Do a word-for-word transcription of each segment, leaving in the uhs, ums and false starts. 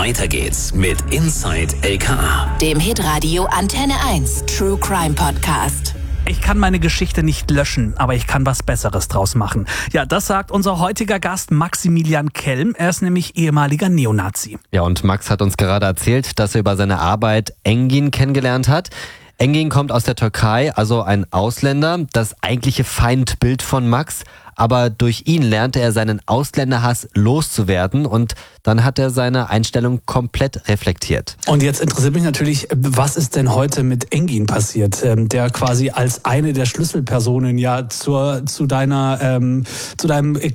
Weiter geht's mit Inside L K A, dem Hitradio Antenne eins True Crime Podcast. Ich kann meine Geschichte nicht löschen, aber ich kann was Besseres draus machen. Ja, das sagt unser heutiger Gast Maximilian Kelm. Er ist nämlich ehemaliger Neonazi. Ja, und Max hat uns gerade erzählt, dass er über seine Arbeit Engin kennengelernt hat. Engin kommt aus der Türkei, also ein Ausländer, das eigentliche Feindbild von Max. Aber durch ihn lernte er seinen Ausländerhass loszuwerden und dann hat er seine Einstellung komplett reflektiert. Und jetzt interessiert mich natürlich, was ist denn heute mit Engin passiert, der quasi als eine der Schlüsselpersonen ja zur, zu deiner, ähm, zu deinem äh,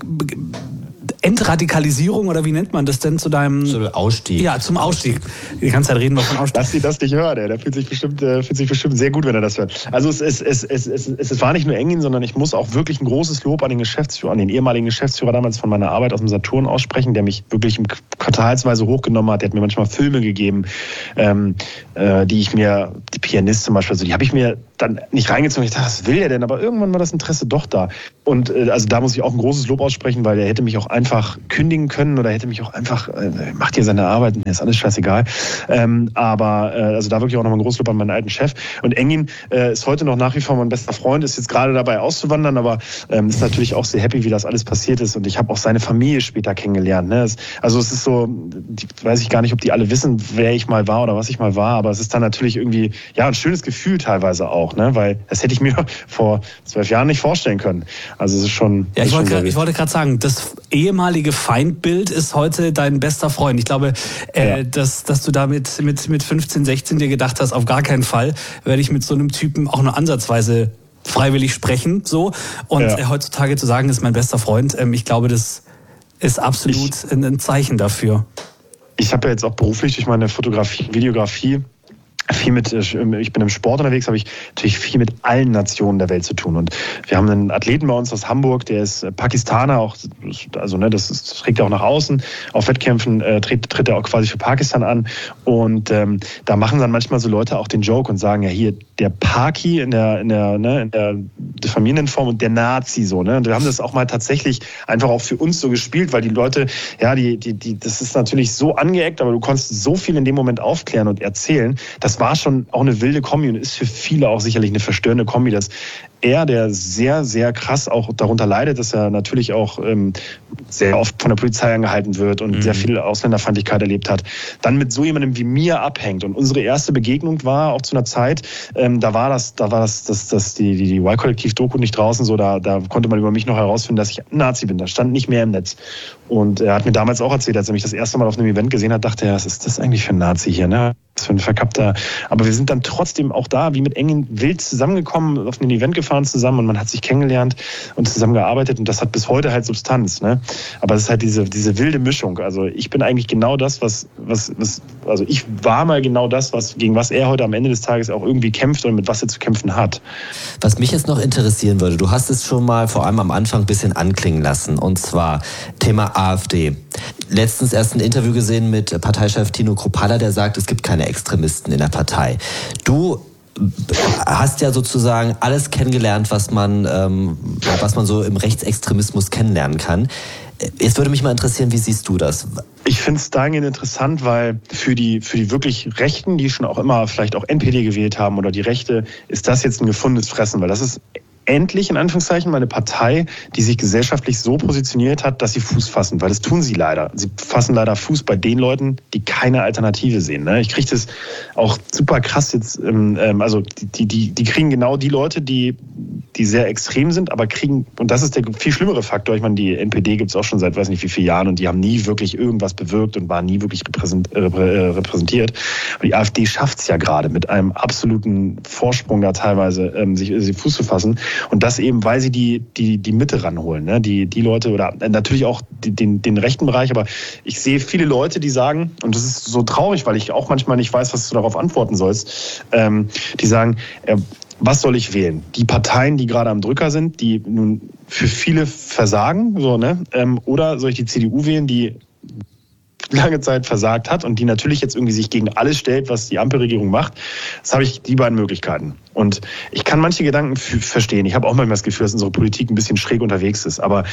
Entradikalisierung oder wie nennt man das denn, zu deinem... Zum Ausstieg. Ja, zum Ausstieg. Die ganze Zeit reden wir von Ausstieg. Lass sie das nicht hören, ey. Der fühlt sich bestimmt, äh, fühlt sich bestimmt sehr gut, wenn er das hört. Also es, es, es, es, es, es war nicht nur Engin, sondern ich muss auch wirklich ein großes Lob an den Geschäftsführer, an den ehemaligen Geschäftsführer damals von meiner Arbeit aus dem Saturn aussprechen, der mich wirklich quartalsweise hochgenommen hat. Der hat mir manchmal Filme gegeben, ähm, äh, die ich mir, die Pianist zum Beispiel, also die habe ich mir dann nicht reingezogen. Ich dachte, was will er denn? Aber irgendwann war das Interesse doch da. Und äh, also da muss ich auch ein großes Lob aussprechen, weil er hätte mich auch einfach kündigen können oder hätte mich auch einfach, äh, macht hier seine Arbeit, mir ist alles scheißegal. Ähm, aber äh, also da wirklich auch nochmal ein großes Lob an meinen alten Chef. Und Engin äh, ist heute noch nach wie vor mein bester Freund, ist jetzt gerade dabei auszuwandern, aber ähm, ist natürlich auch sehr happy, wie das alles passiert ist. Und ich habe auch seine Familie später kennengelernt. Ne? Es, also es ist so, die, weiß ich gar nicht, ob die alle wissen, wer ich mal war oder was ich mal war, aber es ist dann natürlich irgendwie, ja, ein schönes Gefühl teilweise auch, ne? Weil das hätte ich mir vor zwölf Jahren nicht vorstellen können. Also es ist schon... Ja, ich ist wollte schon grad, ich wollte gerade sagen, das ehemalige Feindbild ist heute dein bester Freund. Ich glaube, äh, ja. dass, dass du da mit, mit, mit fünfzehn, sechzehn dir gedacht hast, auf gar keinen Fall werde ich mit so einem Typen auch nur ansatzweise freiwillig sprechen. So. Und ja. äh, heutzutage zu sagen, ist mein bester Freund, ähm, ich glaube, das ist absolut ich, ein, ein Zeichen dafür. Ich habe ja jetzt auch beruflich durch meine Fotografie, Videografie viel mit, ich bin im Sport unterwegs, habe ich natürlich viel mit allen Nationen der Welt zu tun. Und wir haben einen Athleten bei uns aus Hamburg, der ist Pakistaner, auch, also ne, das, ist, das trägt er auch nach außen. Auf Wettkämpfen äh, tritt, tritt er auch quasi für Pakistan an. Und ähm, da machen dann manchmal so Leute auch den Joke und sagen, ja hier, der Paki in der, in der, ne, in der Familienform und der Nazi so, ne? Und wir haben das auch mal tatsächlich einfach auch für uns so gespielt, weil die Leute, ja, die, die, die, das ist natürlich so angeeckt, aber du konntest so viel in dem Moment aufklären und erzählen. Das war schon auch eine wilde Kombi und ist für viele auch sicherlich eine verstörende Kombi, dass er, der sehr, sehr krass auch darunter leidet, dass er natürlich auch ähm, sehr oft von der Polizei angehalten wird und mhm. sehr viel Ausländerfeindlichkeit erlebt hat, dann mit so jemandem wie mir abhängt. Und unsere erste Begegnung war auch zu einer Zeit, ähm, da war das, da war das, das, das die, die, die Y-Kollektiv-Doku nicht draußen, so da, da konnte man über mich noch herausfinden, dass ich ein Nazi bin. Das stand nicht mehr im Netz. Und er hat mir damals auch erzählt, als er mich das erste Mal auf einem Event gesehen hat, dachte er, was ist das eigentlich für ein Nazi hier, ne? Was für ein verkappter. Aber wir sind dann trotzdem auch da, wie mit Engin wild zusammengekommen, auf ein Event gefahren zusammen und man hat sich kennengelernt und zusammengearbeitet und das hat bis heute halt Substanz, ne? Aber es ist halt diese, diese wilde Mischung. Also ich bin eigentlich genau das, was, was, was, also ich war mal genau das, was, gegen was er heute am Ende des Tages auch irgendwie kämpft und mit was er zu kämpfen hat. Was mich jetzt noch interessieren würde, du hast es schon mal vor allem am Anfang ein bisschen anklingen lassen, und zwar Thema AfD. Letztens erst ein Interview gesehen mit Parteichef Tino Kruppalla, der sagt, es gibt keine Extremisten in der Partei. Du hast ja sozusagen alles kennengelernt, was man, ähm, was man so im Rechtsextremismus kennenlernen kann. Jetzt würde mich mal interessieren, wie siehst du das? Ich finde es dahingehend interessant, weil für die, für die wirklich Rechten, die schon auch immer vielleicht auch N P D gewählt haben oder die Rechte, ist das jetzt ein gefundenes Fressen, weil das ist endlich, in Anführungszeichen, mal eine Partei, die sich gesellschaftlich so positioniert hat, dass sie Fuß fassen, weil das tun sie leider. Sie fassen leider Fuß bei den Leuten, die keine Alternative sehen. Ne? Ich kriege das auch super krass jetzt, ähm, also die, die, die kriegen genau die Leute, die, die sehr extrem sind, aber kriegen, und das ist der viel schlimmere Faktor, ich meine, die N P D gibt es auch schon seit weiß nicht wie vielen Jahren und die haben nie wirklich irgendwas bewirkt und waren nie wirklich repräsentiert. Aber die AfD schafft es ja gerade mit einem absoluten Vorsprung da teilweise, ähm, sich, sich Fuß zu fassen. Und das eben, weil sie die, die, die Mitte ranholen, ne? die, die Leute oder natürlich auch die, den, den rechten Bereich. Aber ich sehe viele Leute, die sagen, und das ist so traurig, weil ich auch manchmal nicht weiß, was du darauf antworten sollst, ähm, die sagen, äh, was soll ich wählen? Die Parteien, die gerade am Drücker sind, die nun für viele versagen, so, ne? Ähm, oder soll ich die C D U wählen, die lange Zeit versagt hat und die natürlich jetzt irgendwie sich gegen alles stellt, was die Ampelregierung macht. Das habe ich die beiden Möglichkeiten. Und ich kann manche Gedanken f- verstehen. Ich habe auch manchmal das Gefühl, dass unsere Politik ein bisschen schräg unterwegs ist. Aber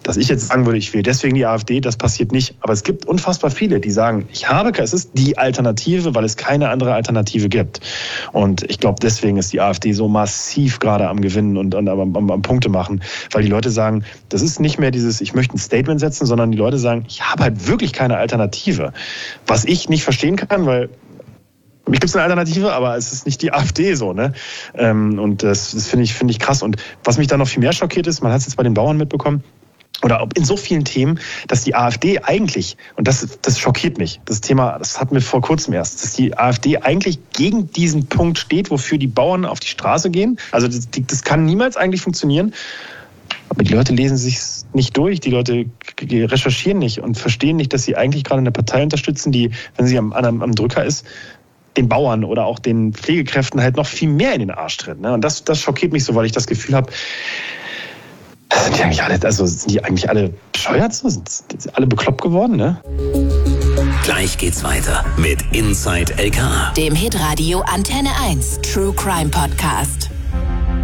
dass ich jetzt sagen würde, ich will deswegen die AfD, das passiert nicht. Aber es gibt unfassbar viele, die sagen, ich habe, es ist die Alternative, weil es keine andere Alternative gibt. Und ich glaube, deswegen ist die AfD so massiv gerade am Gewinnen und, und am, am, am Punkte machen, weil die Leute sagen, das ist nicht mehr dieses, ich möchte ein Statement setzen, sondern die Leute sagen, ich habe halt wirklich keine Alternative. Was ich nicht verstehen kann, weil für mich gibt es eine Alternative, aber es ist nicht die AfD so, ne? Ähm, und das, das finde ich, finde ich krass. Und was mich dann noch viel mehr schockiert ist, man hat es jetzt bei den Bauern mitbekommen, oder in so vielen Themen, dass die AfD eigentlich, und das, das schockiert mich, das Thema, das hatten wir vor kurzem erst, dass die AfD eigentlich gegen diesen Punkt steht, wofür die Bauern auf die Straße gehen. Also das, das kann niemals eigentlich funktionieren. Aber die Leute lesen sich nicht durch, die Leute recherchieren nicht und verstehen nicht, dass sie eigentlich gerade eine Partei unterstützen, die, wenn sie am, am, am Drücker ist, den Bauern oder auch den Pflegekräften halt noch viel mehr in den Arsch tritt. Ne? Und das, das schockiert mich so, weil ich das Gefühl habe, sind die eigentlich alle, also sind die eigentlich alle bescheuert so? Sind, sind alle bekloppt geworden, ne? Gleich geht's weiter mit Inside L K A. Dem Hitradio Antenne eins True Crime Podcast.